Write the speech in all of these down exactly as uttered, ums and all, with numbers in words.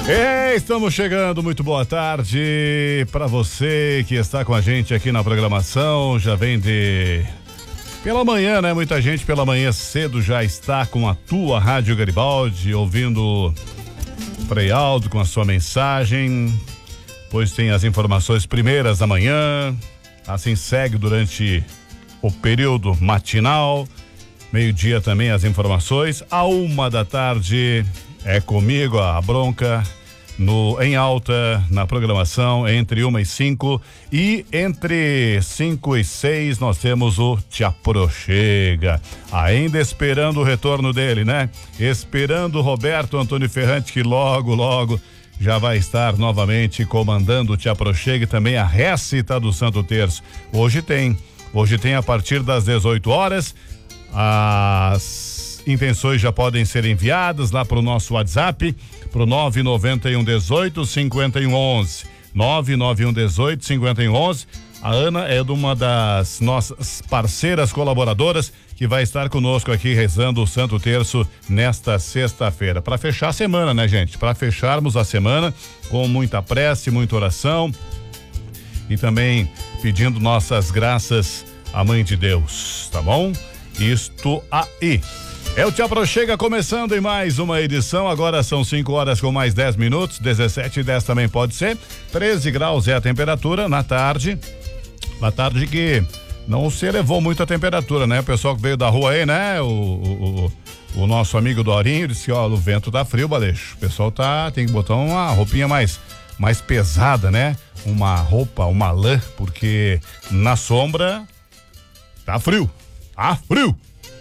É, estamos chegando, muito boa tarde para você que está com a gente aqui na programação, já vem de pela manhã, né? Muita gente pela manhã cedo já está com a tua Rádio Garibaldi, ouvindo Frei Aldo com a sua mensagem, pois tem as informações primeiras da manhã, assim segue durante o período matinal, meio-dia também as informações, a uma da tarde é comigo a bronca no em alta na programação entre uma e cinco, e entre cinco e seis nós temos o Te Aproxega, ainda esperando o retorno dele, né? Esperando o Roberto Antônio Ferrante, que logo, logo já vai estar novamente comandando o Te Aproxega, e também a récita do Santo Terço. Hoje tem, hoje tem a partir das dezoito horas, as intenções já podem ser enviadas lá para o nosso WhatsApp, pro nove nove um dezoito cinquenta e um onze. nove nove um dezoito cinquenta e um onze. A Ana é de uma das nossas parceiras colaboradoras que vai estar conosco aqui rezando o Santo Terço nesta sexta-feira. Para fechar a semana, né, gente? Para fecharmos a semana com muita prece, muita oração e também pedindo nossas graças à Mãe de Deus, tá bom? Isto aí. É o Te Aproxega começando em mais uma edição, agora são cinco horas com mais dez minutos, dezessete e dez também pode ser, treze graus é a temperatura na tarde, na tarde que não se elevou muito a temperatura, né? O pessoal que veio da rua aí, né? O, o, o, o nosso amigo Dorinho disse, ó, o vento tá frio, Baleixo, o pessoal tá, tem que botar uma roupinha mais, mais pesada, né? Uma roupa, uma lã, porque na sombra tá frio, tá frio.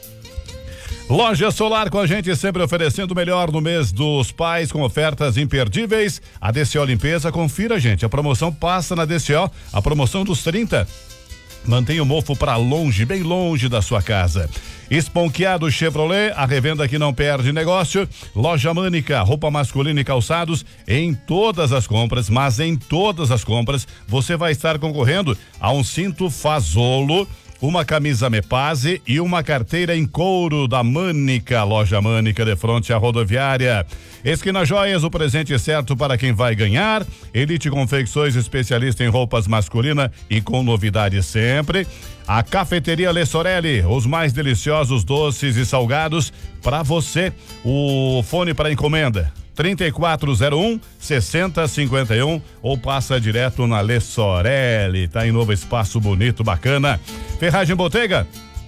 Loja Solar com a gente, sempre oferecendo o melhor no mês dos pais, com ofertas imperdíveis. A D C O Limpeza, confira, gente, a promoção passa na D C O, a promoção dos trinta. Mantenha o mofo para longe, bem longe da sua casa. Esponqueado Chevrolet, a revenda que não perde negócio. Loja Mânica, roupa masculina e calçados em todas as compras, mas em todas as compras você vai estar concorrendo a um cinto Fazolo, uma camisa Mepase e uma carteira em couro da Mânica. Loja Mânica, de frente à rodoviária. Esquina Joias, o presente certo para quem vai ganhar. Elite Confecções, especialista em roupas masculinas e com novidades sempre. A Cafeteria Le Sorelli, os mais deliciosos doces e salgados para você. O fone para encomenda trinta e quatro zero um, sessenta cinquenta e um, ou passa direto na Le Sorelli, tá em novo espaço bonito, bacana. Ferragem Botega,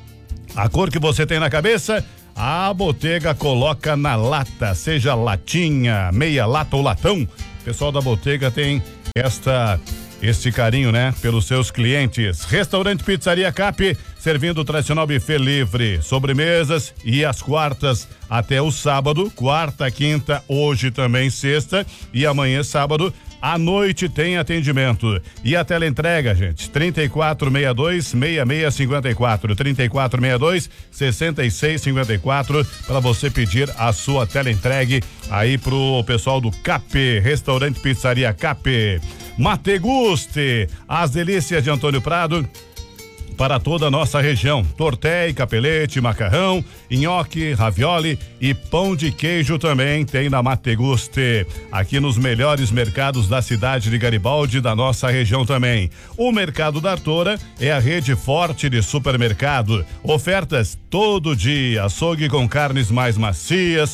a cor que você tem na cabeça, a Botega coloca na lata, seja latinha, meia lata ou latão. O pessoal da Botega tem esta este carinho, né, pelos seus clientes. Restaurante Pizzaria Cap, servindo o tradicional buffet livre, sobremesas, e às quartas até o sábado, quarta, quinta, hoje também sexta, e amanhã sábado à noite tem atendimento. E a teleentrega, gente, trinta e quatro sessenta e dois, sessenta e seis cinquenta e quatro, trinta e quatro sessenta e dois, sessenta e seis cinquenta e quatro, para você pedir a sua teleentregue aí pro pessoal do Cap, Restaurante Pizzaria Cap. Mateguste, as delícias de Antônio Prado para toda a nossa região. Tortéi, capelete, macarrão, nhoque, ravioli e pão de queijo também tem na Mateguste, aqui nos melhores mercados da cidade de Garibaldi e da nossa região também. O Mercado da Artora é a rede forte de supermercado. Ofertas todo dia, açougue com carnes mais macias,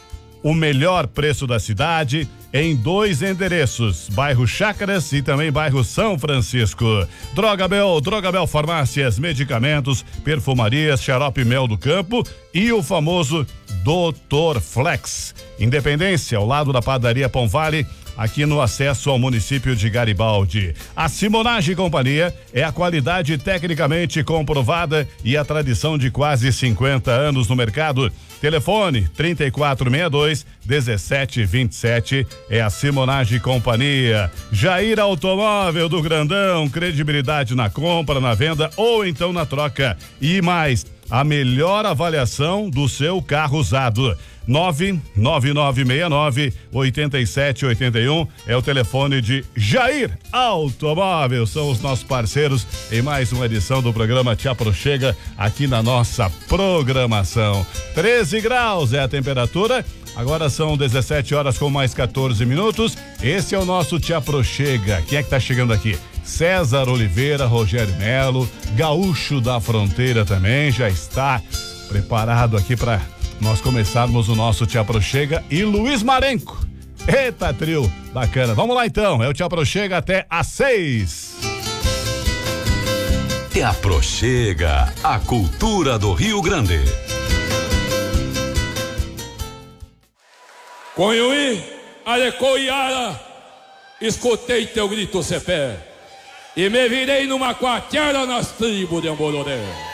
o melhor preço da cidade, em dois endereços, bairro Chácaras e também bairro São Francisco. Drogabel, Drogabel Farmácias, medicamentos, perfumarias, xarope Mel do Campo e o famoso doutor Flex. Independência, ao lado da padaria Pão Vale, aqui no acesso ao município de Garibaldi. A Simonagem Companhia é a qualidade tecnicamente comprovada e a tradição de quase cinquenta anos no mercado. Telefone trinta e quatro sessenta e dois, dezessete vinte e sete, é a Simonagem Companhia. Jair Automóvel do Grandão, credibilidade na compra, na venda ou então na troca. E mais, a melhor avaliação do seu carro usado. nove nove nove seis nove oito sete oito um é o telefone de Jair Automóvel, são os nossos parceiros em mais uma edição do programa Te Aproxega aqui na nossa programação. treze graus é a temperatura, Agora são dezessete horas com mais quatorze minutos. Esse é o nosso Te Aproxega. Quem é que tá chegando aqui? César Oliveira, Rogério Melo, Gaúcho da Fronteira também já está preparado aqui para nós começarmos o nosso Te Aproxega. E Luiz Marenco. Eita, trio bacana. Vamos lá então, é o Te Aproxega até às seis. Te Aproxega, a cultura do Rio Grande. Conhuí, Arecoiara, escutei teu grito cepé e me virei numa quaquera nas tribos de Ambororé.